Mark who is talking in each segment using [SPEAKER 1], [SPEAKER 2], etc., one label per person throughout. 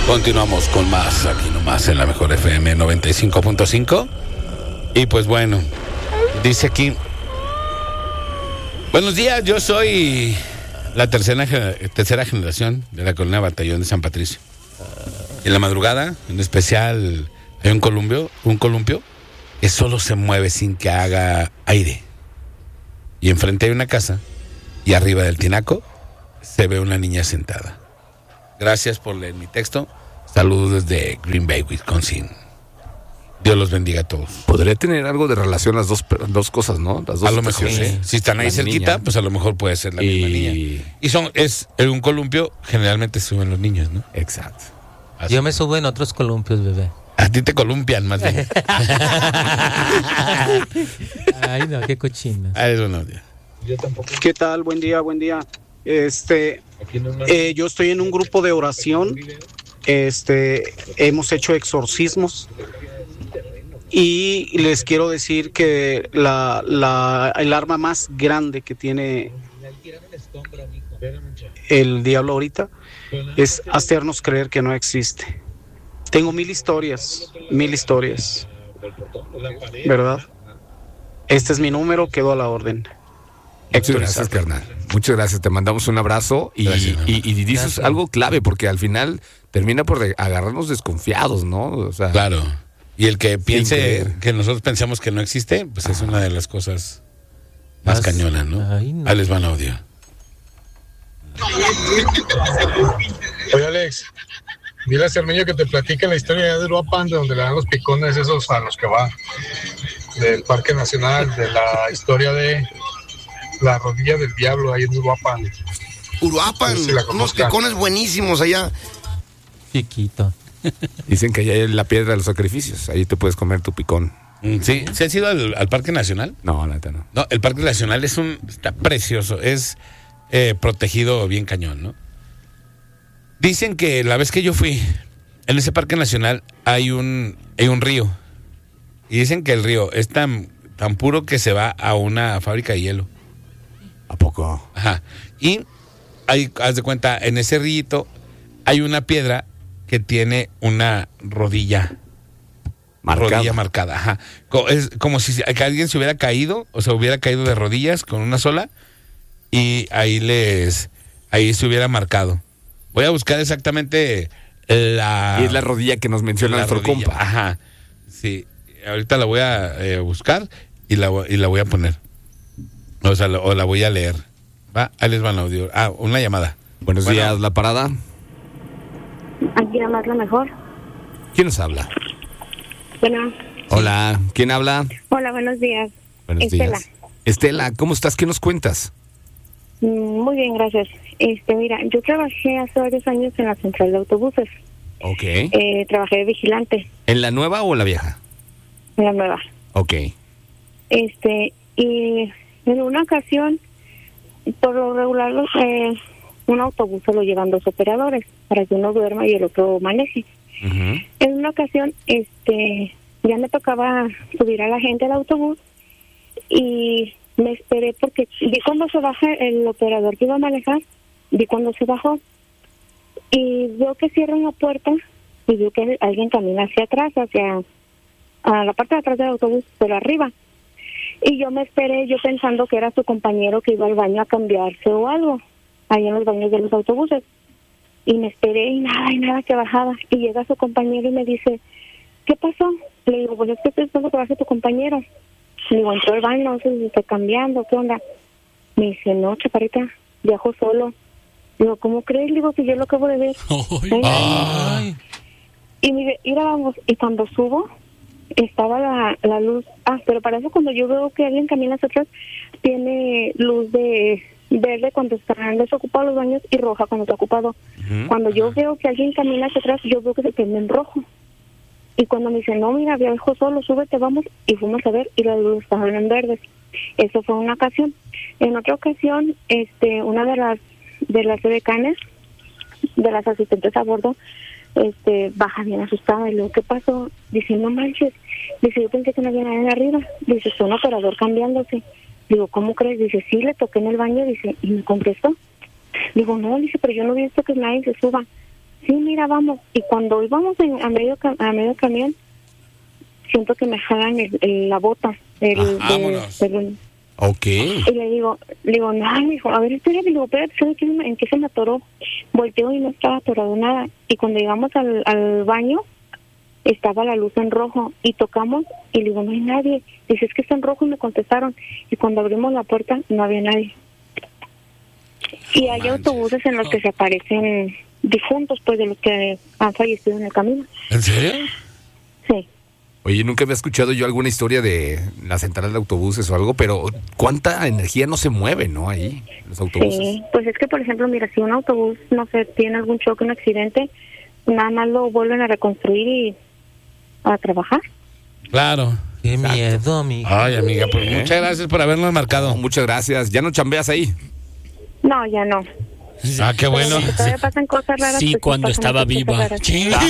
[SPEAKER 1] Continuamos con más, aquí nomás en la mejor FM 95.5. Y pues bueno, dice aquí: buenos días, yo soy la tercera generación de la colonia Batallón de San Patricio. En la madrugada, en especial, hay un columpio que solo se mueve sin que haga aire. Y enfrente hay una casa, y arriba del tinaco se ve una niña sentada. Gracias por leer mi texto. Saludos desde Green Bay, Wisconsin. Dios los bendiga a todos.
[SPEAKER 2] Podría tener algo de relación las dos cosas, ¿no? Las dos
[SPEAKER 1] a lo mejor,
[SPEAKER 2] situaciones.
[SPEAKER 1] sí. Si están ahí cerquita, niña, pues a lo mejor puede ser la misma niña. Y es un columpio, generalmente suben los niños, ¿no?
[SPEAKER 2] Exacto.
[SPEAKER 3] Yo me subo en otros columpios, bebé.
[SPEAKER 1] A ti te columpian más bien.
[SPEAKER 3] Ay, no, qué cochina.
[SPEAKER 1] Buenos días.
[SPEAKER 4] ¿Qué tal? Buen día. Yo estoy en un grupo de oración. Hemos hecho exorcismos. Y les quiero decir que el arma más grande que tiene el diablo ahorita es hacernos creer que no existe. Tengo mil historias, ¿verdad? Este es mi número, quedo a la orden.
[SPEAKER 2] Muchas gracias, carnal. Muchas gracias, te mandamos un abrazo y dices algo clave, porque al final termina por agarrarnos desconfiados, ¿no? O sea,
[SPEAKER 1] claro. Y el que piense que nosotros pensamos que no existe, pues es una de las cosas más cañonas, ¿no? Ahí les va el audio.
[SPEAKER 5] Oye, Alex, dile a Cermeño que te platique la historia de Uruapan, de donde le dan los picones esos a los que va, del Parque Nacional, de la historia de la rodilla del diablo ahí en Uruapan.
[SPEAKER 6] Uruapan, unos picones buenísimos allá.
[SPEAKER 3] Chiquito.
[SPEAKER 2] Dicen que allá hay la piedra de los sacrificios, ahí te puedes comer tu picón.
[SPEAKER 1] Sí, ¿se has ido al Parque Nacional?
[SPEAKER 2] No, neta no.
[SPEAKER 1] No, el Parque Nacional está precioso, es protegido bien cañón, ¿no? Dicen que la vez que yo fui, en ese Parque Nacional hay un río. Y dicen que el río es tan puro que se va a una fábrica de hielo.
[SPEAKER 2] ¿A poco?
[SPEAKER 1] Ajá. Y hay, haz de cuenta, en ese rillito hay una piedra que tiene una rodilla marcada. Ajá. Es como si alguien se hubiera caído, o se hubiera caído de rodillas con una sola, y ahí se hubiera marcado. Voy a buscar exactamente la...
[SPEAKER 2] Y es la rodilla que nos menciona nuestro compa.
[SPEAKER 1] Ajá. Sí. Ahorita la voy a buscar y la voy a poner. O sea, o la voy a leer. Va, ahí les van el audio. Una llamada.
[SPEAKER 2] Buenos días, La Parada.
[SPEAKER 7] Aquí nada más lo mejor.
[SPEAKER 2] ¿Quién nos habla?
[SPEAKER 7] Bueno.
[SPEAKER 2] Hola, ¿quién habla?
[SPEAKER 7] Hola, buenos días.
[SPEAKER 2] Buenos días. Estela, ¿cómo estás? ¿Qué nos cuentas?
[SPEAKER 7] Muy bien, gracias. Mira, yo trabajé hace varios años en la central de autobuses.
[SPEAKER 2] Ok.
[SPEAKER 7] Trabajé de vigilante.
[SPEAKER 2] ¿En la nueva o la vieja?
[SPEAKER 7] En la nueva.
[SPEAKER 2] Ok.
[SPEAKER 7] Y en una ocasión, por lo regular, un autobús lo llevan dos operadores para que uno duerma y el otro maneje. Uh-huh. En una ocasión, ya me tocaba subir a la gente al autobús y me esperé porque vi cuando se baja el operador que iba a manejar, vi cuando se bajó y veo que cierran la puerta y veo que alguien camina hacia atrás, a la parte de atrás del autobús, pero arriba. Y yo me esperé, yo pensando que era su compañero que iba al baño a cambiarse o algo, ahí en los baños de los autobuses. Y me esperé y nada que bajaba. Y llega su compañero y me dice, ¿qué pasó? Le digo, pues es que estoy esperando que baje tu compañero. Le digo, entró al baño, no sé si se está cambiando, ¿qué onda? Me dice, no, chaparrita, viajo solo. Digo, ¿cómo crees? Le digo, que yo lo acabo de ver. Ay. Y mire, vamos, y cuando subo, estaba la luz. Pero para eso cuando yo veo que alguien camina hacia atrás, tiene luz de verde cuando están desocupados los baños y roja cuando está ocupado. Uh-huh. Cuando yo veo que alguien camina hacia atrás, yo veo que se prende en rojo. Y cuando me dice, no, mira, viajo solo, súbete, vamos, y fuimos a ver, y las luces estaban en verdes. Eso fue una ocasión. En otra ocasión, una de las decanes, de las asistentes a bordo, baja bien asustada, y luego, ¿qué pasó? Dice, no manches. Dice, yo pensé que no había nadie arriba. Dice, es un operador cambiándose. Digo, ¿cómo crees? Dice, sí, le toqué en el baño, dice, y me contestó. Digo, no, dice, pero yo no he visto que nadie se suba. sí, mira, vamos. Y cuando íbamos a medio camión, siento que me jalan la bota.
[SPEAKER 1] Vámonos.
[SPEAKER 2] Ok.
[SPEAKER 7] Y le digo, no, mijo, a ver, espérate, ¿sabes en qué se me atoró? Volteo y no estaba atorado nada. Y cuando llegamos al baño, estaba la luz en rojo y tocamos y le digo, no hay nadie. Dice, es que está en rojo, y me contestaron. Y cuando abrimos la puerta, no había nadie. Y hay autobuses en los que se aparecen difuntos, pues, de los que han fallecido en el camino.
[SPEAKER 1] ¿En serio?
[SPEAKER 7] Sí.
[SPEAKER 2] Oye, nunca había escuchado yo alguna historia de la central de autobuses o algo, pero ¿cuánta energía no se mueve, no, ahí, los autobuses?
[SPEAKER 7] Sí, pues es que, por ejemplo, mira, si un autobús, no sé, tiene algún choque, un accidente, nada más lo vuelven a reconstruir y a trabajar.
[SPEAKER 1] Claro.
[SPEAKER 3] Qué miedo, amiga.
[SPEAKER 1] Ay, amiga, pues muchas gracias por habernos marcado.
[SPEAKER 2] No, muchas gracias. ¿Ya no chambeas ahí?
[SPEAKER 7] No, ya no.
[SPEAKER 1] Ah, qué bueno.
[SPEAKER 7] Pero todavía pasan cosas raras.
[SPEAKER 8] Sí,
[SPEAKER 7] pues,
[SPEAKER 8] cuando
[SPEAKER 7] pasan
[SPEAKER 8] estaba
[SPEAKER 7] muchas
[SPEAKER 8] viva.
[SPEAKER 7] cosas raras.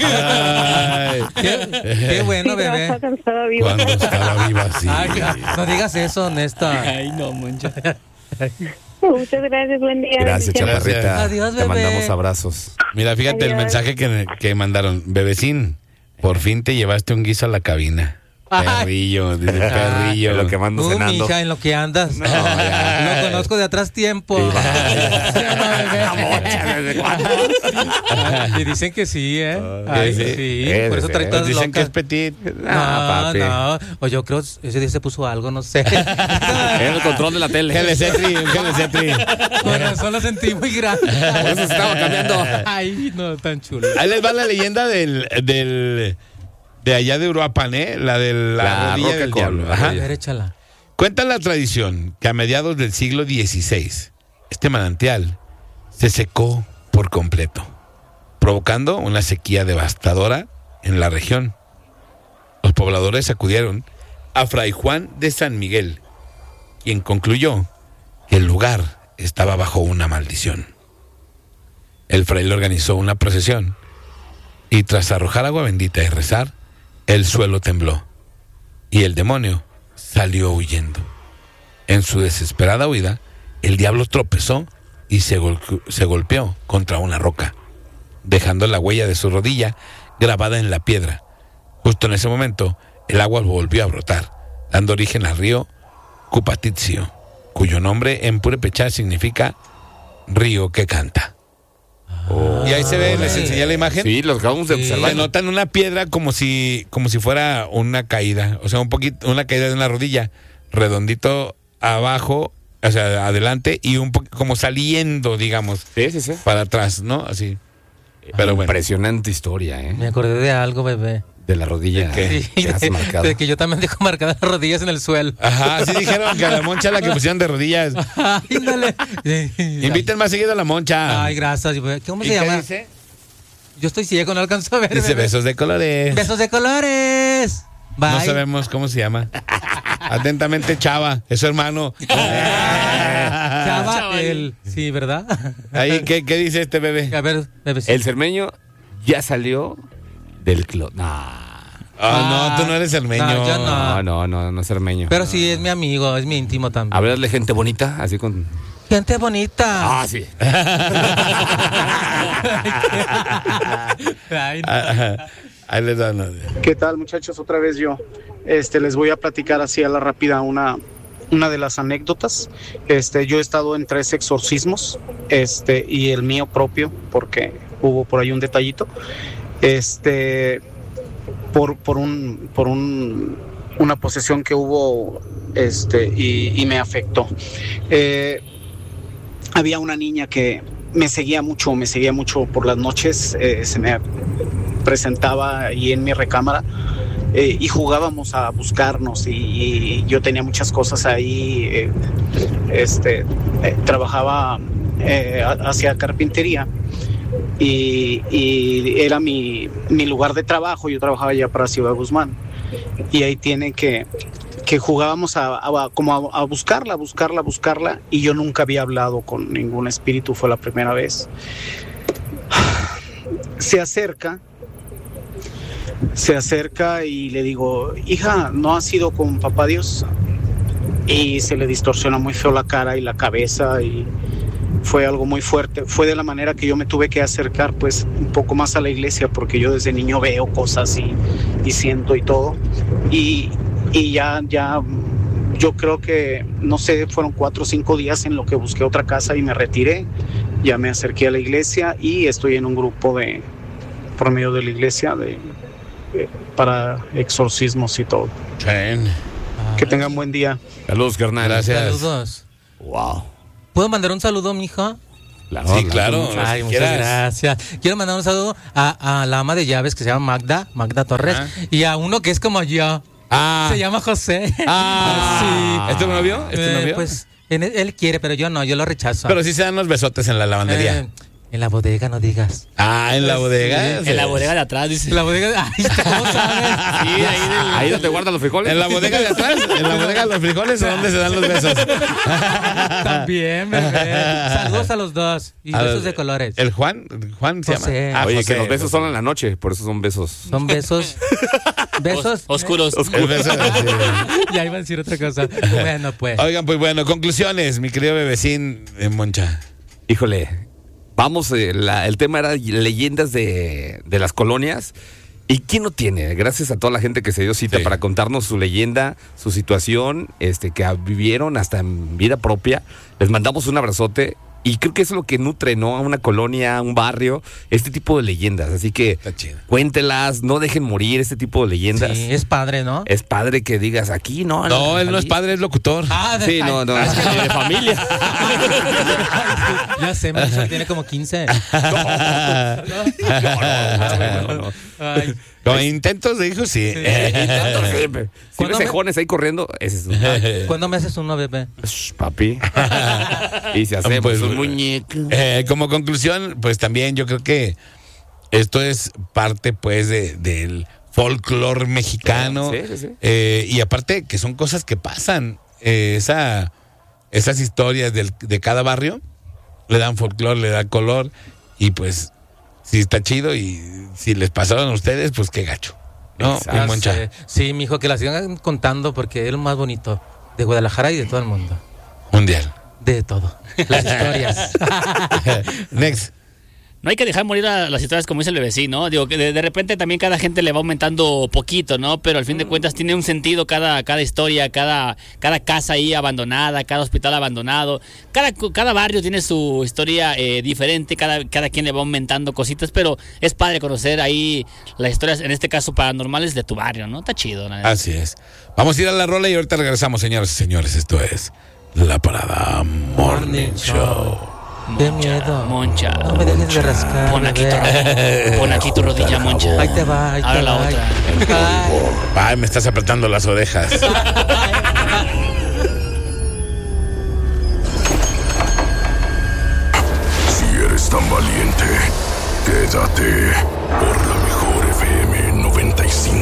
[SPEAKER 1] Ay,
[SPEAKER 3] Qué bueno,
[SPEAKER 7] Sí,
[SPEAKER 3] bebé.
[SPEAKER 7] cuando estaba viva.
[SPEAKER 1] cuando estaba viva, sí.
[SPEAKER 3] Ay, no digas eso, Néstor.
[SPEAKER 8] Ay, no, Moncho.
[SPEAKER 7] Muchas gracias, buen día.
[SPEAKER 2] Gracias,
[SPEAKER 7] bendiciones.
[SPEAKER 2] chaparrita.
[SPEAKER 3] Adiós,
[SPEAKER 2] Te
[SPEAKER 3] bebé.
[SPEAKER 2] mandamos abrazos.
[SPEAKER 1] Mira, fíjate el
[SPEAKER 7] Adiós.
[SPEAKER 1] mensaje que mandaron. Bebecín, por fin te llevaste un guiso a la cabina. Perrillo, dice perrillo.
[SPEAKER 2] Es lo que mando cenando.
[SPEAKER 3] Mija, en lo que andas.
[SPEAKER 2] ya.
[SPEAKER 3] Lo conozco de atrás tiempo. ¿Sí o no, bebé? Y dicen que sí, ¿eh? Ay,
[SPEAKER 1] sí.
[SPEAKER 3] sí.
[SPEAKER 2] Debe
[SPEAKER 3] Por eso trae
[SPEAKER 2] ser.
[SPEAKER 3] todas
[SPEAKER 1] Dicen que es
[SPEAKER 3] locas.
[SPEAKER 1] petit.
[SPEAKER 3] No. O yo creo ese día se puso algo, no sé.
[SPEAKER 2] En el control de la tele.
[SPEAKER 1] Un gelecetri.
[SPEAKER 3] Con razón lo sentí muy grande.
[SPEAKER 2] Por eso se estaba cambiando.
[SPEAKER 3] Ay, no, tan chulo.
[SPEAKER 1] Ahí les va la leyenda de allá de Uruapan, ¿eh? La de la rodilla
[SPEAKER 2] roca
[SPEAKER 1] del
[SPEAKER 2] con
[SPEAKER 1] diablo.
[SPEAKER 2] la
[SPEAKER 1] Ajá.
[SPEAKER 3] A ver, échala.
[SPEAKER 1] Cuenta la tradición que a mediados del siglo XVI, este manantial se secó por completo, provocando una sequía devastadora en la región. Los pobladores acudieron a Fray Juan de San Miguel, quien concluyó que el lugar estaba bajo una maldición. El fraile organizó una procesión y tras arrojar agua bendita y rezar, el suelo tembló y el demonio salió huyendo. En su desesperada huida, el diablo tropezó y se golpeó contra una roca, dejando la huella de su rodilla grabada en la piedra. Justo en ese momento, el agua volvió a brotar, dando origen al río Cupatizio, cuyo nombre en purépecha significa río que canta. Y ahí se ve, les enseñé la imagen.
[SPEAKER 2] Sí, los acabamos de observar.
[SPEAKER 1] Se nota en una piedra como si fuera una caída, o sea, una caída de una rodilla, redondito abajo, o sea, adelante y un poco como saliendo, digamos,
[SPEAKER 2] Sí.
[SPEAKER 1] para atrás, ¿no? Así. Pero bueno.
[SPEAKER 2] Impresionante historia, ¿eh?
[SPEAKER 3] Me acordé de algo, bebé.
[SPEAKER 2] De la rodilla
[SPEAKER 1] ¿Qué?
[SPEAKER 2] que has marcado.
[SPEAKER 3] De que yo también dejo marcadas las rodillas en el suelo.
[SPEAKER 1] Ajá, así dijeron que a la Moncha la que pusieron de rodillas.
[SPEAKER 3] Ay, dale.
[SPEAKER 1] Inviten más seguido a la Moncha.
[SPEAKER 3] Ay, gracias. ¿Cómo
[SPEAKER 1] ¿Y
[SPEAKER 3] se
[SPEAKER 1] qué
[SPEAKER 3] llama?
[SPEAKER 1] dice?
[SPEAKER 3] Yo estoy ciego, no alcanzo a ver.
[SPEAKER 1] Dice
[SPEAKER 3] bebé.
[SPEAKER 1] besos de colores.
[SPEAKER 3] Besos de colores. Bye.
[SPEAKER 1] No sabemos cómo se llama. Atentamente, Chava, es su hermano.
[SPEAKER 3] Chava, sí, ¿verdad?
[SPEAKER 1] Ahí, ¿qué dice este bebé?
[SPEAKER 3] A ver, bebecito.
[SPEAKER 2] El cermeño ya salió del clot.
[SPEAKER 1] No, tú no eres cermeño.
[SPEAKER 3] No, yo no.
[SPEAKER 2] No es cermeño.
[SPEAKER 3] Pero sí, es mi amigo, es mi íntimo también.
[SPEAKER 2] Hablarle gente bonita, así con...
[SPEAKER 3] Gente bonita.
[SPEAKER 2] sí.
[SPEAKER 3] Ay, no.
[SPEAKER 1] Ahí les dan.
[SPEAKER 4] ¿Qué tal, muchachos? Otra vez yo. Les voy a platicar así a la rápida una de las anécdotas. Yo he estado en 3 exorcismos, y el mío propio, porque hubo por ahí un detallito. Por una posesión que hubo, y me afectó. Había una niña que me seguía mucho por las noches, se me presentaba ahí en mi recámara, y jugábamos a buscarnos, y yo tenía muchas cosas ahí, trabajaba, hacía carpintería, y era mi lugar de trabajo. Yo trabajaba ya para Ciudad Guzmán, y ahí tiene que jugábamos como a buscarla, y yo nunca había hablado con ningún espíritu, fue la primera vez. Se acerca y le digo, hija, ¿no has ido con papá Dios? Y se le distorsiona muy feo la cara y la cabeza, y fue algo muy fuerte. Fue de la manera que yo me tuve que acercar pues un poco más a la iglesia, porque yo desde niño veo cosas y siento y todo. Y ya yo creo que, no sé, fueron 4 o 5 días en lo que busqué otra casa y me retiré. Ya me acerqué a la iglesia y estoy en un grupo por medio de la iglesia para exorcismos y todo.
[SPEAKER 1] Bien.
[SPEAKER 4] Que tengan buen día.
[SPEAKER 2] Saludos, carnal.
[SPEAKER 1] Gracias.
[SPEAKER 3] Saludos.
[SPEAKER 2] Wow.
[SPEAKER 3] ¿Puedo mandar un saludo, mija?
[SPEAKER 1] Sí, claro.
[SPEAKER 3] Ay, muchas gracias. Quiero mandar un saludo a la ama de llaves que se llama Magda Torres, y a uno que es como yo. Se llama José.
[SPEAKER 1] Sí. ¿Es tu novio?
[SPEAKER 3] Pues él quiere, pero yo no, yo lo rechazo.
[SPEAKER 1] Pero sí se dan los besotes en la lavandería.
[SPEAKER 3] En la bodega, no digas.
[SPEAKER 1] En la bodega.
[SPEAKER 8] En la bodega de atrás, dice.
[SPEAKER 3] En la bodega. Ahí está, ¿cómo sabes?
[SPEAKER 8] Sí,
[SPEAKER 2] ahí donde guardan los frijoles.
[SPEAKER 1] ¿En la bodega de atrás? ¿En la bodega de los frijoles o dónde se dan los besos?
[SPEAKER 3] También, bebé. Saludos a los dos. Y besos de colores.
[SPEAKER 1] ¿El Juan se
[SPEAKER 3] José.
[SPEAKER 1] llama?
[SPEAKER 2] Oye,
[SPEAKER 1] José,
[SPEAKER 2] que los besos
[SPEAKER 1] José.
[SPEAKER 2] son en la noche, por eso son besos.
[SPEAKER 3] Son besos. Besos.
[SPEAKER 8] Oscuros.
[SPEAKER 1] El beso, sí.
[SPEAKER 3] Ya iba a decir otra cosa. Bueno, pues.
[SPEAKER 1] Oigan, pues bueno, conclusiones, mi querido bebecín Moncha.
[SPEAKER 2] Híjole, vamos, el tema era leyendas de las colonias. ¿Y quién no tiene? Gracias a toda la gente que se dio cita para contarnos su leyenda, su situación, que vivieron hasta en vida propia. Les mandamos un abrazote. Y creo que eso es lo que nutre, ¿no? A una colonia, a un barrio, este tipo de leyendas. Así que cuéntelas, no dejen morir este tipo de leyendas.
[SPEAKER 3] Sí, es padre, ¿no?
[SPEAKER 2] Es padre que digas aquí, ¿no?
[SPEAKER 1] No, él no es padre, es locutor.
[SPEAKER 2] Sí, no. Es que de familia.
[SPEAKER 3] Ya sé, Melchor tiene como 15.
[SPEAKER 2] No.
[SPEAKER 3] Ay.
[SPEAKER 1] Con intentos de hijos, sí.
[SPEAKER 2] Intentos siempre. Si ves cejones ahí corriendo, ese es un...
[SPEAKER 3] ¿Cuándo me haces uno, bebé?
[SPEAKER 2] Papi. Y se hace
[SPEAKER 1] Pues,
[SPEAKER 2] un muñeco.
[SPEAKER 1] Como conclusión, pues también yo creo que esto es parte, pues, del folclore mexicano.
[SPEAKER 2] Sí.
[SPEAKER 1] Y aparte que son cosas que pasan. Esas historias de cada barrio le dan folclore, le dan color. Y pues, si está chido y si les pasaron a ustedes, pues qué gacho. ¿No?
[SPEAKER 3] Ya
[SPEAKER 1] Moncha.
[SPEAKER 3] sé. Sí, mijo, que la sigan contando porque es lo más bonito de Guadalajara y de todo el mundo.
[SPEAKER 1] Mundial.
[SPEAKER 3] De todo. Las historias.
[SPEAKER 1] Next.
[SPEAKER 8] No hay que dejar morir a las historias, como dice el bebecino, ¿no? Digo, que de repente también cada gente le va aumentando poquito, ¿no? Pero al fin de cuentas tiene un sentido cada historia, cada casa ahí abandonada, cada hospital abandonado. Cada barrio tiene su historia diferente, cada quien le va aumentando cositas, pero es padre conocer ahí las historias, en este caso paranormales, de tu barrio, ¿no? Está chido, ¿no?
[SPEAKER 1] Así es. Vamos a ir a la rola y ahorita regresamos, señoras y señores. Esto es La Parada Morning Show.
[SPEAKER 3] De miedo.
[SPEAKER 8] Moncha.
[SPEAKER 3] No me dejes de rascar.
[SPEAKER 8] Pon aquí tu rodilla, Moncha.
[SPEAKER 3] Ahí te va.
[SPEAKER 8] Ahora la otra.
[SPEAKER 1] Ay, me estás apretando las orejas.
[SPEAKER 9] Si eres tan valiente, quédate por la